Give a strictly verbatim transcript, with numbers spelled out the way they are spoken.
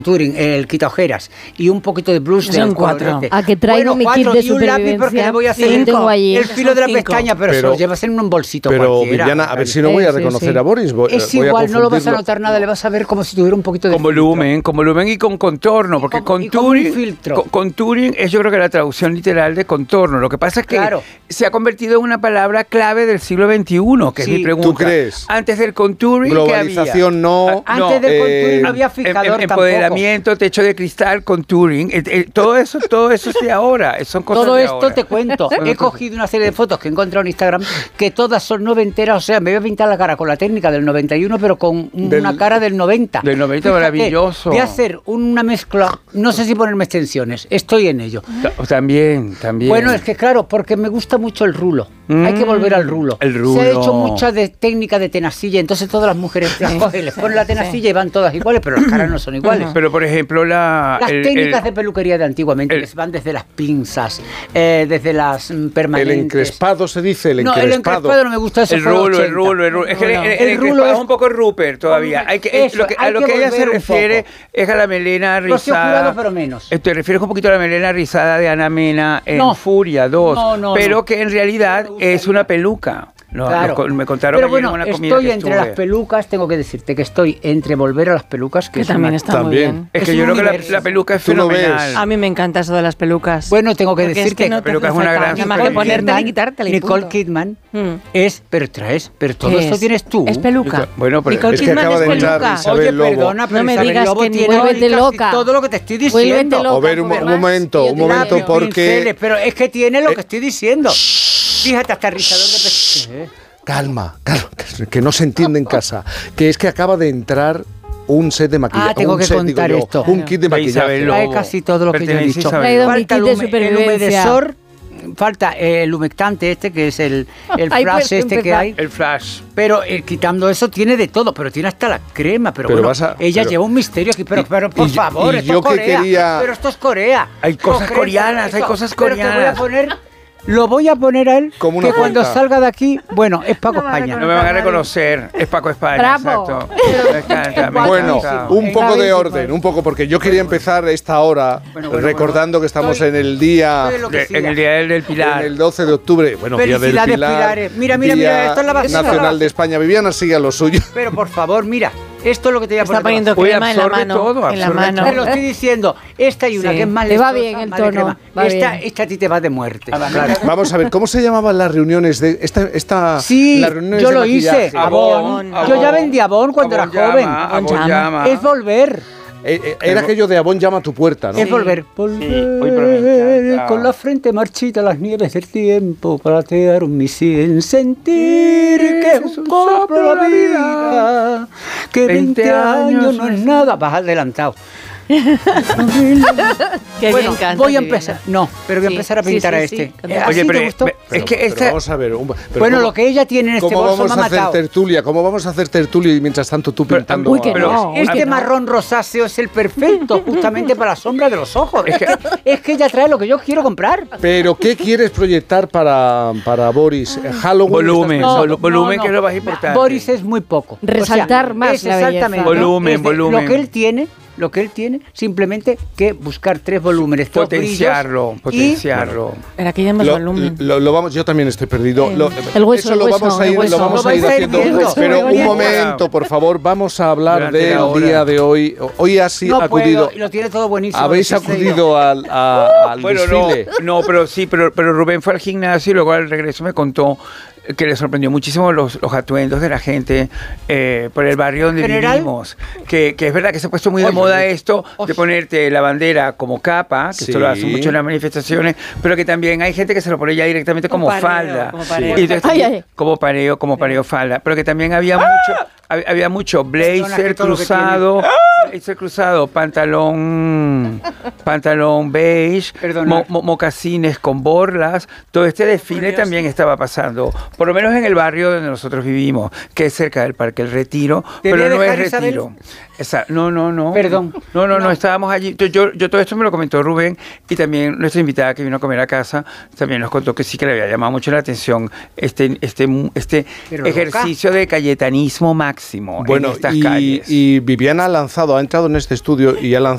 Turing, el quita ojeras y un poquito de blush de Son cuatro. A que traigo bueno, mi cuatro, kit de y un lápiz porque le voy a hacer supervivencia. Tengo allí. el filo de la Son cinco. pestaña, pero, Pero- se lo llevas en un bolsito Pero cualquiera. Viviana, a ver si no voy a Sí, sí, reconocer sí. a Boris. Voy, Es voy a igual, no lo vas a confundirlo. notar nada, le vas a ver como si tuviera un poquito de Con filtro. volumen, con volumen y con contorno, porque Y con- y con contouring, un filtro. con- contouring es yo creo que la traducción literal de contorno. Lo que pasa es que Claro. se ha convertido en una palabra clave del siglo veintiuno, que Sí. es mi pregunta. ¿Tú crees? Antes del contouring, Globalización ¿qué no. había? Ah, Antes del eh, contouring no había Em- fijador em- tampoco. Empoderamiento, techo de cristal, contouring, eh, eh, todo eso, todo eso es de ahora, son cosas Todo de esto ahora. te cuento. Son He cosas- cogido una serie de fotos que he encontrado en Instagram que todas son noventeras. O sea, me voy a pintar la cara con la técnica del noventa y uno, pero con Del- una cara del noventa. Del noventa, Fíjate, maravilloso. Voy a hacer una mezcla. No sé si ponerme extensiones. Estoy en ello. Ta- También, también. Bueno, es que claro, porque me gusta mucho el rulo. Mm, Hay que volver al rulo. el rulo. Se ha hecho mucha de técnica de tenacilla, entonces todas las mujeres las cogen, les ponen la tenacilla y van todas iguales, pero las caras no son iguales. Pero por ejemplo, la, Las el- técnicas el- de peluquería de antiguamente el- les van desde las pinzas, eh, desde las mm, permanentes. El encrespado se dice, el No, encrespado. el encrespado no me gusta, eso el fue los rulo, el ochenta. rulo, el rulo. Es que No, el, no. el- El el rulo encrespado es es un poco Rupert todavía. Hay que, Eso, lo que, a hay lo que que ella se volver un refiere poco. es a la melena Rocío rizada. Jurado, pero menos. Eh, Te refieres un poquito a la melena rizada de Ana Mena en No. Furia dos, No, no, pero no. que en realidad No me gusta es una peluca. No, Claro. lo- me contaron Pero ayer bueno, en una comida estoy que entre estuve. las pelucas, tengo que decirte que estoy entre volver a las pelucas, que, Que es también una- está muy También. bien. Es es que yo un creo que la, universo. la peluca es Tú lo ves. fenomenal. A mí me encanta eso de las pelucas. Bueno, tengo que Porque decir es que, que, no te peluca hace es una falta gran nada más que superhéroe. ponértela y quitártela y Nicole punto. Kidman Mm. es, pero traes, pero todo ¿Qué esto es? tienes tú. Es peluca. Bueno, pero Nicole es que Kidman acaba es de entrar peluca. Isabel Oye, Lobo. perdona, pero No me Isabel digas Lobo que tiene vuélvete casi loca. todo lo que te estoy diciendo. Vuélvete loca. O ver, un, porque un más, momento, yo un te momento, digo. porque... Pinceles, pero es que tiene lo que estoy diciendo. Fíjate, hasta rizador de pestañas. Calma, calma, que no se entiende en casa. Que es que acaba de entrar un set de maquillaje. Ah, tengo un que set, contar digo yo, esto. Un kit de Isabel maquillaje. Lobo. Trae casi todo lo que yo he Pertenece a dicho. Isabel Traído Lobo. mi Falta kit el, de hume- el supervivencia. humedesor, falta el humectante este, que es el, el Ay, flash pues, este que empezar. hay. El flash. Pero eh, quitando eso tiene de todo, pero tiene hasta la crema. Pero, Pero bueno, vas a- ella pero- lleva un misterio aquí, pero, y- pero por y- favor, y esto yo es que Corea. quería- Pero esto es Corea. Hay cosas Esto- coreanas, hay esto- cosas pero te voy a coreanas. poner, lo voy a poner a él, Como una que cuando cuenta. salga de aquí, bueno, es Paco No me van a España. No me van a reconocer, es Paco España, Bravo. exacto. Me encanta, me Bueno, encanta. un poco de Bravísimo. orden, un poco, porque yo quería empezar esta hora Bueno, bueno, recordando bueno. que estamos Estoy- en el día, estoy de lo que De- siga. en el día del, del Pilar. en el doce de octubre, bueno, día del Felicidades, Pilar, Pilares. Mira, mira, Día mira, esto es la basura. Nacional de España. Viviana, sigue a lo suyo. Pero por favor, mira, esto es lo que te voy a Está poner. poniendo Uy, crema en la absorbe mano. todo, en la absorbe mano. Te lo estoy diciendo. Esta y una Sí. que es más Le va lechosa, bien el más de tono, crema. va esta, bien. esta a ti te va de muerte. Claro. Vamos a ver, ¿cómo se llamaban las reuniones de esta, esta Sí, las reuniones yo de lo maquillaje? hice. Avon. Avon. Yo ya vendí Avon cuando Avon era joven. llama, Avon Avon llama. llama. Es volver. Eh, eh, era aquello de Avon llama a tu puerta, ¿no? Es volver. Volver Uy, pero me encanta. con la frente marchita las nieves del tiempo platearon mi sien. Sentir que es un soplo la vida, que veinte años no es nada. Vas adelantado. Que Bueno, bien canta, voy a Viviana. empezar. No, pero voy a Sí, empezar a sí, pintar sí, a sí. este. Oye, Eh, ¿así Oye, te pero, gustó? es Pero- que pero esta... vamos a ver. un- pero Bueno, ¿cómo- lo que ella tiene en este ¿Cómo bolso vamos me ha a hacer matado. tertulia? ¿Cómo vamos a hacer tertulia y mientras tanto tú Pero- pintando? Uy, que a- pero- no. Este que no. marrón rosáceo es el perfecto justamente para la sombra de los ojos. Es que, es que ella trae lo que yo quiero comprar. Pero ¿qué quieres proyectar para, para Boris? ¿Halloween? Volumen, estás pensando? volu- volumen que es lo más importante. Boris es muy poco. Resaltar más es la belleza. exactamente, Volumen, es de- volumen. Lo que él tiene, lo que él tiene, simplemente que buscar tres volúmenes, tres Potenciarlo, brillos, potenciarlo. Era que ya más Lo, volumen. lo- lo vamos, yo también estoy perdido. El- Lo- el hueso, eso el lo hueso, vamos a el ir, hueso. lo vamos Lo a ir vais a ir haciendo. viendo. Pero Muy un bien. momento, por favor, vamos a hablar Durante del la hora. día de hoy. Hoy ha y sido no acudido. puedo, y lo tiene todo buenísimo. Habéis lo que sé acudido al, a- al Bueno, no, desfile. no, pero sí, pero, pero Rubén fue al gimnasio y luego al regreso me contó que le sorprendió muchísimo los, los atuendos de la gente eh, por el barrio donde ¿General? vivimos. Que, que es verdad que se ha puesto muy de Oye, moda esto oye. de ponerte la bandera como capa, que esto lo Sí. hacen mucho en las manifestaciones, pero que también hay gente que se lo pone ya directamente como Como pareo, falda. como pareo. Y entonces, Ay, ay. como pareo, como pareo falda. Pero que también había mucho, hab- había mucho Perdona, blazer que todo lo que cruzado, blazer cruzado, pantalón, pantalón beige, Perdona. mo- mo- mocasines con borlas. Todo este desfile también estaba pasando, por lo menos en el barrio donde nosotros vivimos, que es cerca del Parque El Retiro, ¿Te voy a pero no es dejar, Isabel? Retiro. Esa- no, no, no. Perdón. No, no, no, No. estábamos allí. Yo, yo, yo todo esto me lo comentó Rubén y también nuestra invitada que vino a comer a casa también nos contó que sí que le había llamado mucho la atención este, este, este Pero loca. ejercicio de cayetanismo máximo Bueno, en estas y, calles. y Viviana ha lanzado, ha entrado en este estudio y ha lanzado